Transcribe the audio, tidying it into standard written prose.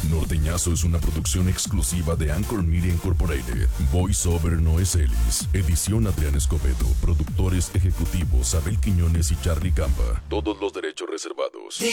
Norteñazo es una producción exclusiva de Anchor Media Incorporated. Voiceover Noé Celis. Edición Adrián Escobedo. Productores ejecutivos Abel Quiñones y Charlie Campa. Todos los derechos reservados.